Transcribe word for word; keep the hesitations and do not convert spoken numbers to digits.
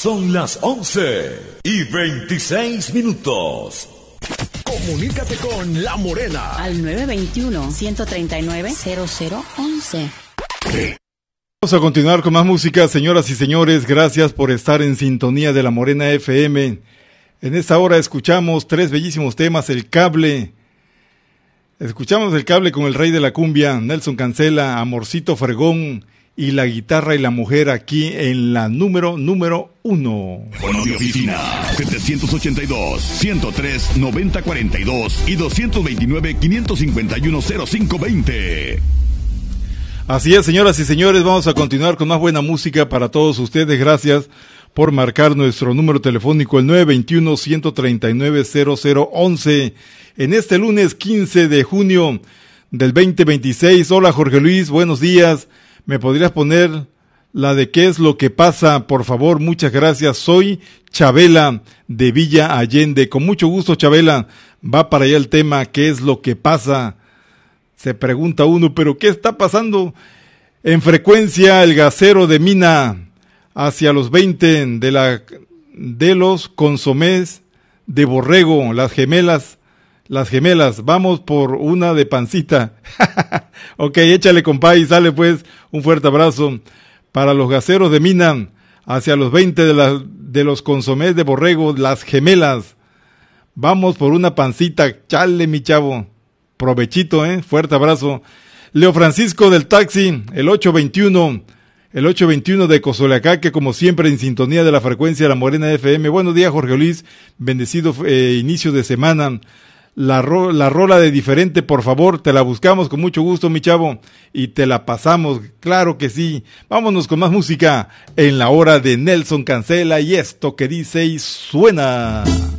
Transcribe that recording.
Son las once y veintiséis minutos. Comunícate con La Morena al nueve dos uno, uno tres nueve, cero cero once. Vamos a continuar con más música, señoras y señores. Gracias por estar en sintonía de La Morena F M. En esta hora escuchamos tres bellísimos temas. El Cable. Escuchamos El Cable con el rey de la cumbia, Nelson Cancela, Amorcito Fregón y La Guitarra y la Mujer, aquí en la número número uno. Con de oficina setecientos ochenta y dos, ciento tres, noventa cuarenta y dos y doscientos veintinueve, quinientos cincuenta y uno, cero cinco veinte. Así es, señoras y señores, vamos a continuar con más buena música para todos ustedes. Gracias por marcar nuestro número telefónico, el nueve dos uno, uno tres nueve, cero cero once. En este lunes quince de junio del veinte veintiséis. Hola, Jorge Luis, buenos días. ¿Me podrías poner la de qué es lo que pasa, por favor? Muchas gracias. Soy Chabela de Villa Allende. Con mucho gusto, Chabela. Va para allá el tema, ¿qué es lo que pasa? Se pregunta uno, ¿pero qué está pasando? En frecuencia, el gasero de Mina hacia los veinte de, la, de los consomés de borrego, las gemelas, las gemelas, vamos por una de pancita. Ok, échale, compa, y sale pues, un fuerte abrazo para los gaseros de Mina hacia los veinte de, la, de los consomés de borrego, las gemelas. Vamos por una pancita, chale, mi chavo. Provechito, eh, fuerte abrazo. Leo Francisco del taxi, el ocho veintiuno, el ocho veintiuno de Cozoleacaque, como siempre en sintonía de la frecuencia de La Morena F M. Buenos días, Jorge Luis, bendecido eh, inicio de semana. La, ro la rola de diferente, por favor, te la buscamos con mucho gusto, mi chavo, y te la pasamos, claro que sí. Vámonos con más música en la hora de Nelson Cancela y esto que dice y suena.